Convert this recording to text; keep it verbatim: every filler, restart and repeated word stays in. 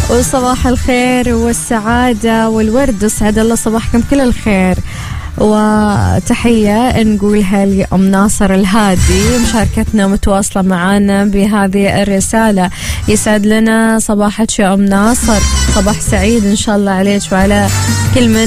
وصباح الخير والسعادة والورد، وسعد الله صباحكم كل الخير. وتحية نقولها لأم ناصر الهادي، مشاركتنا متواصلة معانا بهذه الرسالة. يسعد لنا صباحك يا أم ناصر، صباح سعيد إن شاء الله عليك وعلى كل من